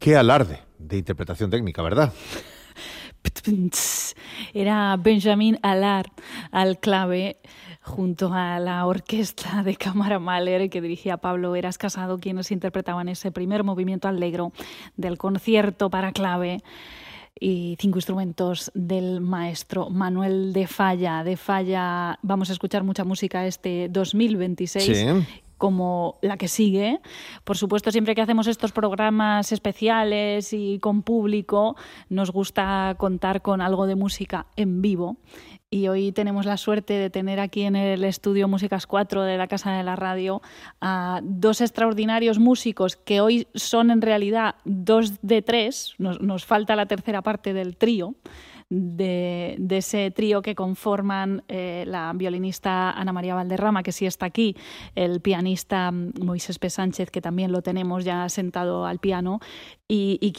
Qué alarde de interpretación técnica, ¿verdad? Era Benjamin Allard al clave junto a la orquesta de cámara Mahler que dirigía Pablo Heras Casado, quienes interpretaban ese primer movimiento allegro del concierto para clave y 5 instrumentos del maestro Manuel de Falla. De Falla vamos a escuchar mucha música este 2026. Sí. Como la que sigue. Por supuesto, siempre que hacemos estos programas especiales y con público, nos gusta contar con algo de música en vivo. Y hoy tenemos la suerte de tener aquí en el estudio Músicas 4 de la Casa de la Radio a 2 extraordinarios músicos que hoy son en realidad 2 de 3. Nos falta la tercera parte del trío. De ese trío que conforman la violinista Ana María Valderrama, que sí está aquí, el pianista Moisés P. Sánchez, que también lo tenemos ya sentado al piano, y